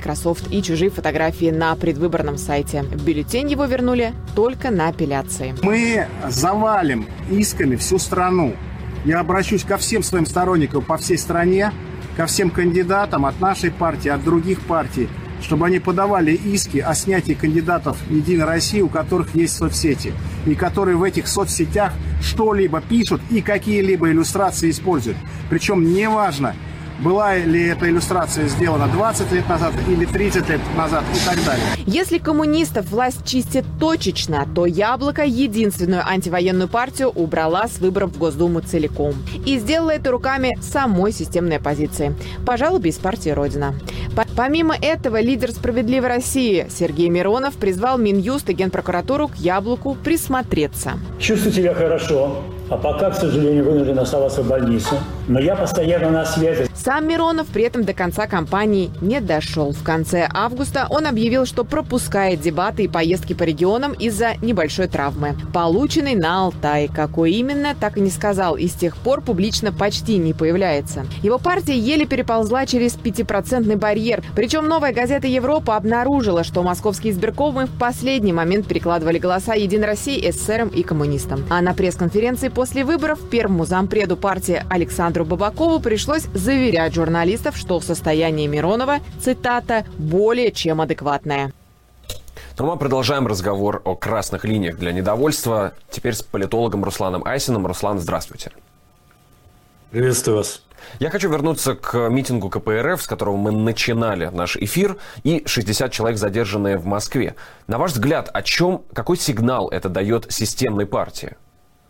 Microsoft и чужие фотографии на предвыборном сайте. В бюллетень его вернули только на апелляции. Мы завалим исками всю страну. Я обращусь ко всем своим сторонникам по всей стране, ко всем кандидатам от нашей партии, от других партий, чтобы они подавали иски о снятии кандидатов «Единой России», у которых есть соцсети, и которые в этих соцсетях что-либо пишут и какие-либо иллюстрации используют. Причем неважно, была ли эта иллюстрация сделана 20 лет назад или 30 лет назад и так далее. Если коммунистов власть чистит точечно, то «Яблоко» единственную антивоенную партию убрала с выборов в Госдуму целиком. И сделала это руками самой системной оппозиции. По жалобе из партии «Родина». Помимо этого, лидер «Справедливой России» Сергей Миронов призвал Минюст и Генпрокуратуру к «Яблоку» присмотреться. Чувствую себя хорошо, а пока, к сожалению, вынужден оставаться в больнице. Но я постоянно на связи. Сам Миронов при этом до конца кампании не дошел. В конце августа он объявил, что пропускает дебаты и поездки по регионам из-за небольшой травмы, полученной на Алтае. Какой именно, так и не сказал, и с тех пор публично почти не появляется. Его партия еле переползла через 5% барьер. Причем «Новая газета Европа» обнаружила, что московские избиркомы в последний момент перекладывали голоса «Единой России», эсерам и коммунистам. А на пресс-конференции после выборов первому зампреду партии Александру Бабакову пришлось заверять журналистов, что в состоянии Миронова, цитата, более чем адекватная. Но мы продолжаем разговор о красных линиях для недовольства. Теперь с политологом Русланом Айсиным. Руслан, здравствуйте. Приветствую вас. Я хочу вернуться к митингу КПРФ, с которого мы начинали наш эфир, и 60 человек, задержанные в Москве. На ваш взгляд, какой сигнал это дает системной партии?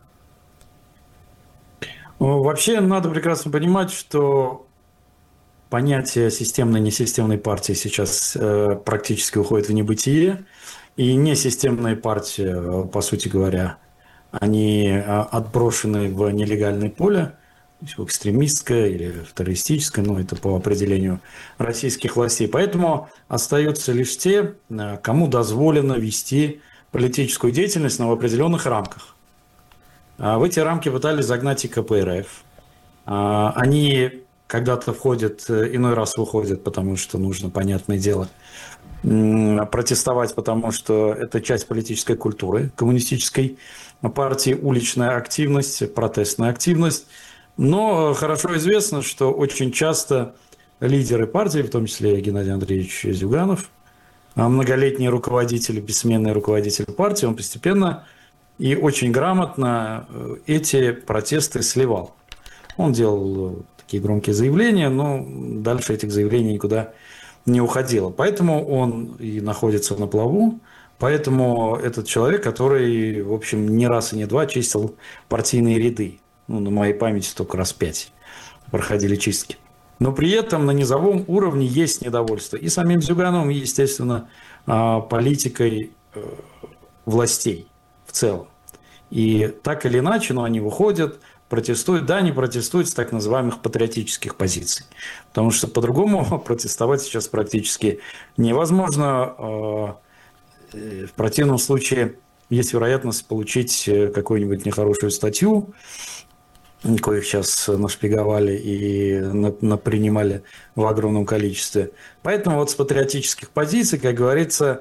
Вообще, надо прекрасно понимать, что понятие системной и несистемной партии сейчас практически уходит в небытие. И несистемные партии, по сути говоря, они отброшены в нелегальное поле, в экстремистское или террористическое, но это по определению российских властей. Поэтому остаются лишь те, кому дозволено вести политическую деятельность, но в определенных рамках. В эти рамки пытались загнать и КПРФ. Они когда-то входят, иной раз выходят, потому что нужно, понятное дело, протестовать, потому что это часть политической культуры коммунистической партии, уличная активность, протестная активность. Но хорошо известно, что очень часто лидеры партии, в том числе Геннадий Андреевич Зюганов, многолетний руководитель, бессменный руководитель партии, он постепенно и очень грамотно эти протесты сливал. Он делал такие громкие заявления, но дальше этих заявлений никуда не уходило. Поэтому он и находится на плаву. Поэтому этот человек, который, в общем, не раз и не два чистил партийные ряды. На моей памяти только раз 5 проходили чистки. Но при этом на низовом уровне есть недовольство. И самим Зюгановым, и, естественно, политикой властей в целом. И так или иначе, но они выходят, протестуют. Да, они протестуют с так называемых патриотических позиций. Потому что по-другому протестовать сейчас практически невозможно. В противном случае есть вероятность получить какую-нибудь нехорошую статью, коих сейчас нашпиговали и напринимали в огромном количестве. Поэтому вот с патриотических позиций, как говорится,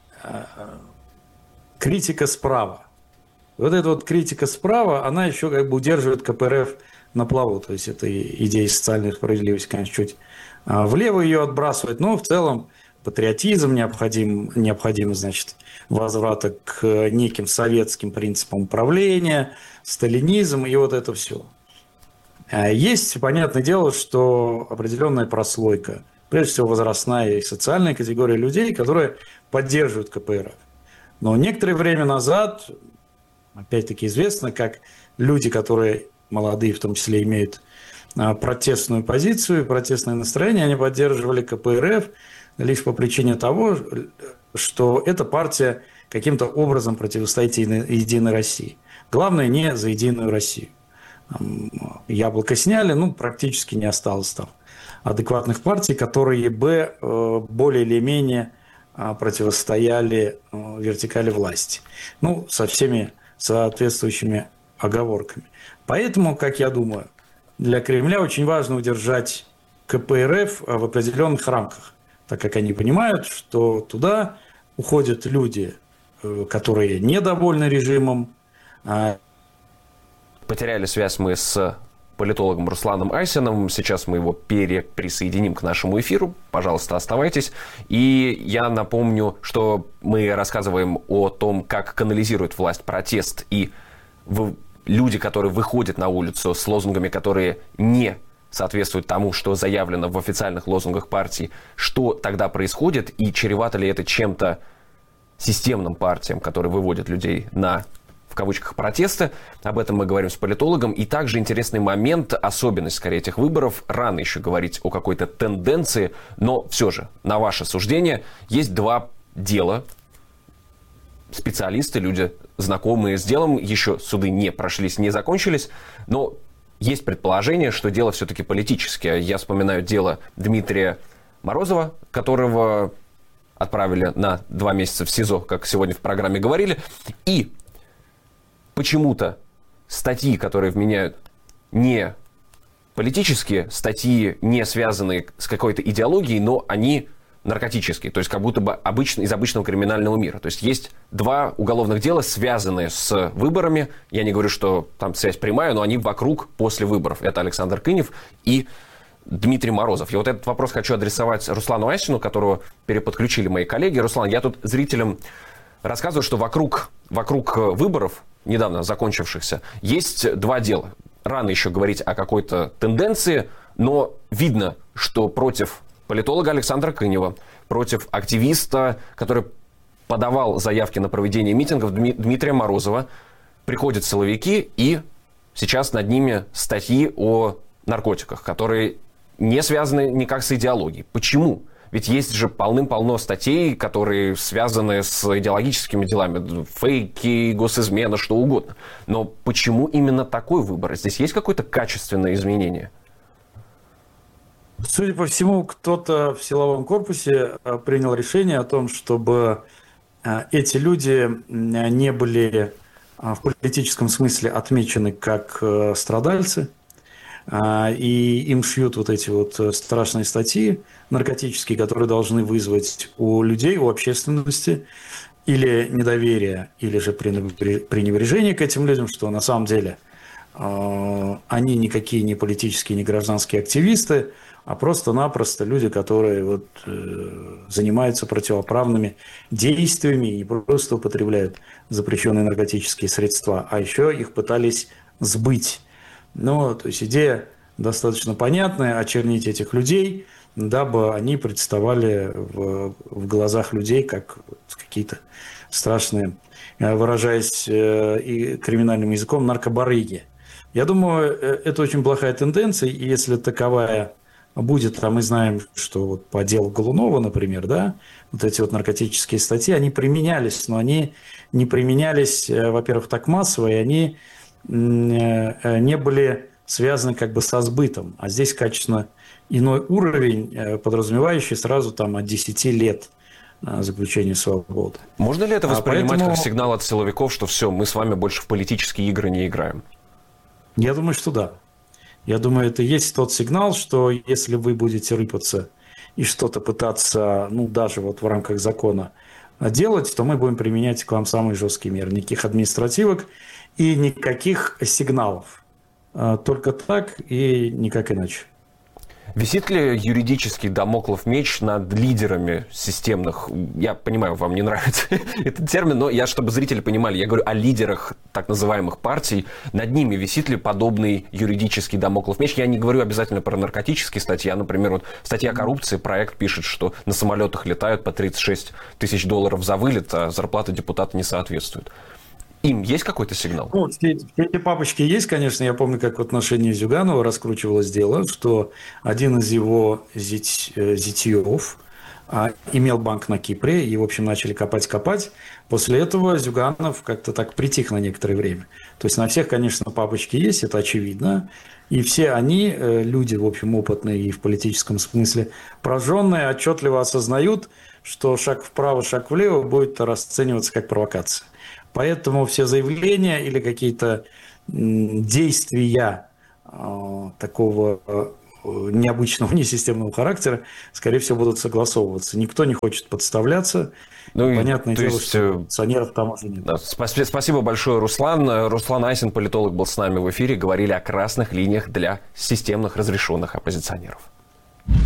критика справа. Вот эта вот критика справа, она еще как бы удерживает КПРФ на плаву. То есть это идея социальной справедливости, конечно, чуть влево ее отбрасывает, но в целом патриотизм необходим, значит, возврата к неким советским принципам управления, сталинизм и вот это все. Есть, понятное дело, что определенная прослойка, прежде всего возрастная и социальная категория людей, которые поддерживают КПРФ. Но некоторое время назад, опять-таки известно, как люди, которые молодые, в том числе, имеют протестную позицию, протестное настроение, они поддерживали КПРФ лишь по причине того, что эта партия каким-то образом противостоит Единой России. Главное, не за Единую Россию. Яблоко сняли, практически не осталось там адекватных партий, которые бы более или менее противостояли вертикали власти. Со всеми соответствующими оговорками. Поэтому, как я думаю, для Кремля очень важно удержать КПРФ в определенных рамках. так как они понимают, что туда уходят люди, которые недовольны режимом. Потеряли связь мы с политологом Русланом Айсиновым. Сейчас мы его переприсоединим к нашему эфиру. Пожалуйста, оставайтесь. И я напомню, что мы рассказываем о том, как канализирует власть протест и люди, которые выходят на улицу с лозунгами, которые не соответствуют тому, что заявлено в официальных лозунгах партии. Что тогда происходит и чревато ли это чем-то системным партиям, которые выводят людей на, в кавычках, протесты. Об этом мы говорим с политологом. И также интересный момент, особенность, скорее, этих выборов. Рано еще говорить о какой-то тенденции, но все же, на ваше суждение, есть два дела. Специалисты, люди, знакомые с делом, еще суды не прошлись, не закончились, но есть предположение, что дело все-таки политическое. Я вспоминаю дело Дмитрия Морозова, которого отправили на 2 месяца в СИЗО, как сегодня в программе говорили. И почему-то статьи, которые вменяют не политические, статьи, не связанные с какой-то идеологией, но они наркотические, то есть как будто бы из обычного криминального мира. То есть есть 2 уголовных дела, связанные с выборами. Я не говорю, что там связь прямая, но они вокруг, после выборов. Это Александр Кынев и Дмитрий Морозов. Я вот этот вопрос хочу адресовать Руслану Айсину, которого переподключили мои коллеги. Руслан, я тут зрителям рассказываю, что вокруг выборов, недавно закончившихся, есть 2 дела. Рано еще говорить о какой-то тенденции, но видно, что против политолога Александра Кынева, против активиста, который подавал заявки на проведение митингов, Дмитрия Морозова, приходят силовики, и сейчас над ними статьи о наркотиках, которые не связаны никак с идеологией. Почему? Ведь есть же полным-полно статей, которые связаны с идеологическими делами. Фейки, госизмена, что угодно. Но почему именно такой выбор? Здесь есть какое-то качественное изменение? Судя по всему, кто-то в силовом корпусе принял решение о том, чтобы эти люди не были в политическом смысле отмечены как страдальцы, и им шьют вот эти вот страшные статьи наркотические, которые должны вызвать у людей, у общественности или недоверие, или же пренебрежение к этим людям, что на самом деле они никакие не политические, не гражданские активисты, а просто-напросто люди, которые вот, занимаются противоправными действиями и не просто употребляют запрещенные наркотические средства, а еще их пытались сбыть. Ну, то есть идея достаточно понятная — очернить этих людей, дабы они представали в глазах людей как какие-то страшные, выражаясь и криминальным языком, наркобарыги. Я думаю, это очень плохая тенденция, и если таковая будет, а мы знаем, что вот по делу Голунова, например, да, вот эти вот наркотические статьи, они применялись, но они не применялись, во-первых, так массово, и они не были связаны как бы со сбытом. А здесь качественно иной уровень, подразумевающий сразу там от 10 лет заключения свободы. Можно ли это воспринимать как сигнал от силовиков, что все, мы с вами больше в политические игры не играем? Я думаю, что да. Я думаю, это и есть тот сигнал, что если вы будете рыпаться и что-то пытаться, ну, даже вот в рамках закона делать, то мы будем применять к вам самые жесткие меры. Никаких административок и никаких сигналов. Только так и никак иначе. Висит ли юридический дамоклов меч над лидерами системных? Я понимаю, вам не нравится этот термин, но я, чтобы зрители понимали, я говорю о лидерах так называемых партий. Над ними висит ли подобный юридический дамоклов меч? Я не говорю обязательно про наркотические статьи. А, например, вот статья о коррупции. Проект пишет, что на самолетах летают по $36 тысяч за вылет, а зарплата депутата не соответствует. Им есть какой-то сигнал? Ну, все эти папочки есть, конечно. Я помню, как в отношении Зюганова раскручивалось дело, что один из его зятьев имел банк на Кипре, и, в общем, начали копать. После этого Зюганов как-то так притих на некоторое время. То есть на всех, конечно, папочки есть, это очевидно. И все они, люди, в общем, опытные и в политическом смысле прожженные, отчетливо осознают, что шаг вправо, шаг влево будет расцениваться как провокация. Поэтому все заявления или какие-то действия такого необычного, несистемного характера, скорее всего, будут согласовываться. Никто не хочет подставляться. Ну, понятное дело, что акционеров там уже нет. Да, спасибо большое, Руслан. Руслан Айсин, политолог, был с нами в эфире. Говорили о красных линиях для системных разрешенных оппозиционеров.